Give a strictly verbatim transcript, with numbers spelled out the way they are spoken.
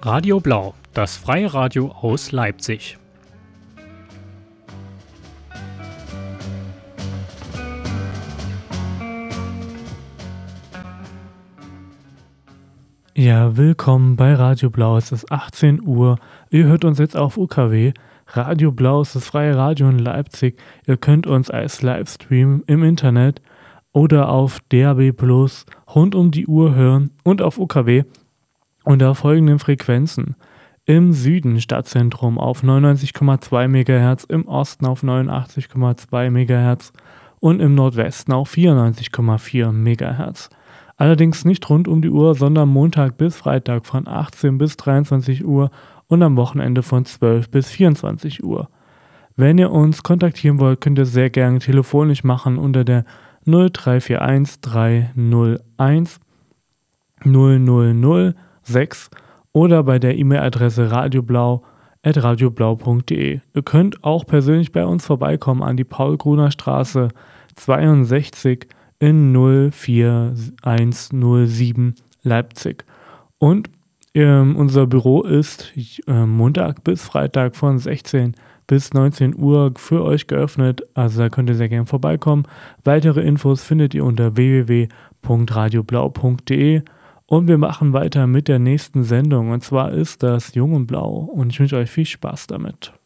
Radio Blau, das freie Radio aus Leipzig. Ja, willkommen bei Radio Blau. Es ist achtzehn Uhr. Ihr hört uns jetzt auf U K W. Radio Blau ist das freie Radio in Leipzig. Ihr könnt uns als Livestream im Internet oder auf D A B Plus rund um die Uhr hören und auf U K W unter folgenden Frequenzen. Im Süden Stadtzentrum auf neunundneunzig Komma zwei Megahertz, im Osten auf neunundachtzig Komma zwei Megahertz und im Nordwesten auf vierundneunzig Komma vier Megahertz. Allerdings nicht rund um die Uhr, sondern Montag bis Freitag von achtzehn bis dreiundzwanzig Uhr und am Wochenende von zwölf bis vierundzwanzig Uhr. Wenn ihr uns kontaktieren wollt, könnt ihr es sehr gerne telefonisch machen unter der null drei vier eins drei null eins null null null sechs oder bei der E-Mail-Adresse radioblau at radioblau punkt de. Ihr könnt auch persönlich bei uns vorbeikommen an die Paul-Gruner-Straße zweiundsechzig in null vier eins null sieben Leipzig. Und ähm, unser Büro ist äh, Montag bis Freitag von sechzehn bis neunzehn Uhr für euch geöffnet. Also da könnt ihr sehr gerne vorbeikommen. Weitere Infos findet ihr unter w w w punkt radioblau punkt de. Und wir machen weiter mit der nächsten Sendung. Und zwar ist das Jung und Blau. Und ich wünsche euch viel Spaß damit.